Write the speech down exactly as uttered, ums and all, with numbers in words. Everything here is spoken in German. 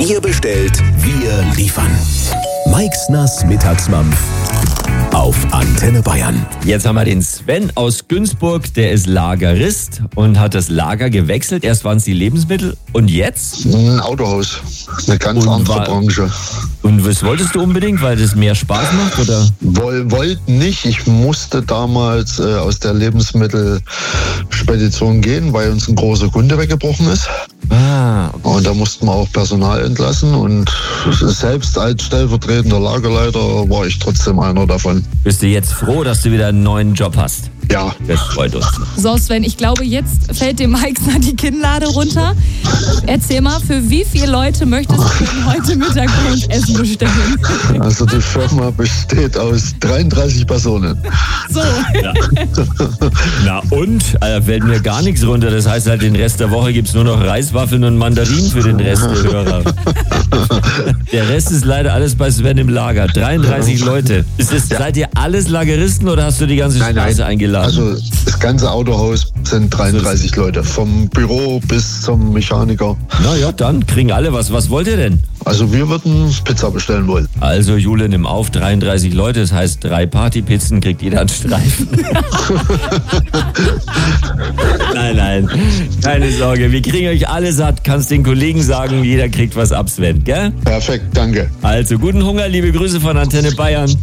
Ihr bestellt, wir liefern. Mike's Nass Mittagsmampf auf Antenne Bayern. Jetzt haben wir den Sven aus Günzburg, der ist Lagerist und hat das Lager gewechselt. Erst waren es die Lebensmittel und jetzt? Ein Autohaus, eine ganz Und andere war- Branche. Und was wolltest du unbedingt, weil das mehr Spaß macht, oder? Woll, wollten nicht, ich musste damals äh, aus der Lebensmittelspedition gehen, weil uns ein großer Kunde weggebrochen ist. Ah, okay. Und da mussten wir auch Personal entlassen und selbst als stellvertretender Lagerleiter war ich trotzdem einer davon. Bist du jetzt froh, dass du wieder einen neuen Job hast? Ja, Das freut uns. So, Sven, ich glaube, jetzt fällt dem Mike die Kinnlade runter. Erzähl mal, für wie viele Leute möchtest du denn heute Mittag bei uns Essen bestellen? also die Firma besteht aus dreiunddreißig Personen. So, Na und? Da fällt mir gar nichts runter. Das heißt halt, den Rest der Woche gibt es nur noch Reiswaffeln und Mandarinen für den Rest der Hörer. Der Rest ist leider alles bei Sven im Lager. dreiunddreißig Leute. Ist das, Seid ihr alles Lageristen oder hast du die ganze Straße eingeladen? Also das ganze Autohaus sind dreiunddreißig Leute, vom Büro bis zum Mechaniker. Na ja, dann kriegen alle was. Was wollt ihr denn? Also wir würden Pizza bestellen wollen. Also Jule, nimm auf, dreiunddreißig Leute, das heißt drei Partypizzen, kriegt jeder einen Streifen. Nein, nein, keine Sorge, wir kriegen euch alle satt, kannst den Kollegen sagen, jeder kriegt was ab, Sven, gell? Perfekt, danke. Also guten Hunger, liebe Grüße von Antenne Bayern.